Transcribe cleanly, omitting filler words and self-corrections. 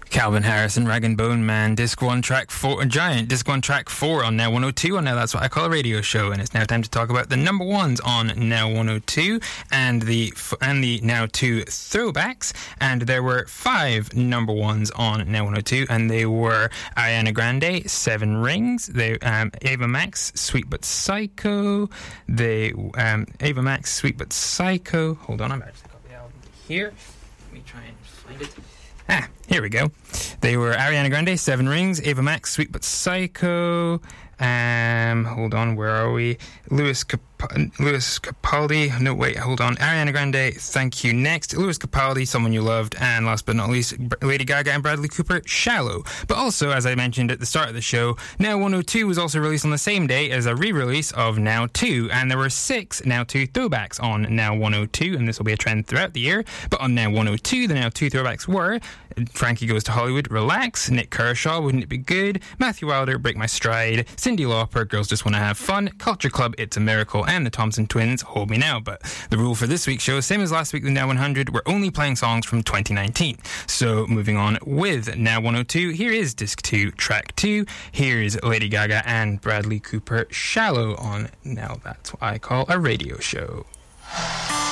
Calvin Harris and Rag and Bone Man, Disc 1 Track 4, Giant, Disc 1 Track 4 on Now 102, and now that's what I call a radio show, and it's now time to talk about the number ones on Now 102, and the Now 2 throwbacks, and there were 5 number ones on Now 102, and they were Ariana Grande, 7 Rings, Ava Max, Sweet But Psycho, Ava Max, Sweet But Psycho, hold on, I'm actually got the album here, let me try and find it. Here we go. They were Ariana Grande, 7 Rings, Ava Max, Sweet But Psycho. Hold on, where are we? Lewis Capaldi. No, wait, hold on. Ariana Grande, Thank You Next. Lewis Capaldi, Someone You Loved. And last but not least, Lady Gaga and Bradley Cooper, Shallow. But also, as I mentioned at the start of the show, Now 102 was also released on the same day as a re-release of Now 2. And there were 6 Now 2 throwbacks on Now 102. And this will be a trend throughout the year. But on Now 102, the Now 2 throwbacks were Frankie Goes to Hollywood, Relax. Nick Kershaw, Wouldn't It Be Good? Matthew Wilder, Break My Stride. Cyndi Lauper, Girls Just Wanna Have Fun. Culture Club, It's a Miracle. And the Thompson Twins, Hold Me Now. But the rule for this week's show, same as last week with Now 100, we're only playing songs from 2019. So moving on with Now 102, here is Disc 2, Track 2. Here's Lady Gaga and Bradley Cooper, Shallow on Now That's What I Call a Radio Show.